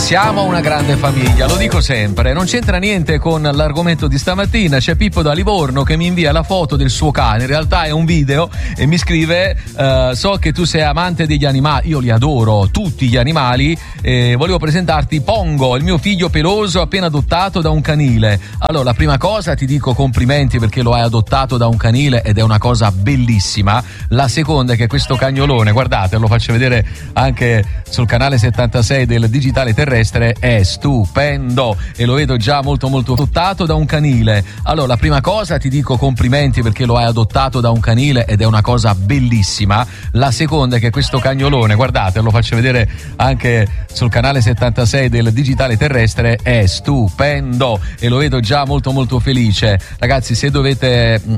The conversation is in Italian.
Siamo una grande famiglia, lo dico sempre, non c'entra niente con l'argomento di stamattina. C'è Pippo da Livorno che mi invia la foto del suo cane, in realtà è un video, e mi scrive so che tu sei amante degli animali, io li adoro, tutti gli animali, e volevo presentarti Pongo, il mio figlio peloso appena adottato da un canile. Allora, la prima cosa ti dico complimenti perché lo hai adottato da un canile ed è una cosa bellissima. La seconda è che questo cagnolone, guardate, lo faccio vedere anche sul canale 76 del Digitale Terrestre, è stupendo e lo vedo già molto adottato da un canile. Allora, la prima cosa ti dico complimenti perché lo hai adottato da un canile ed è una cosa bellissima. La seconda è che questo cagnolone, guardate, lo faccio vedere anche sul canale 76 del Digitale Terrestre, è stupendo e lo vedo già molto felice. Ragazzi, se dovete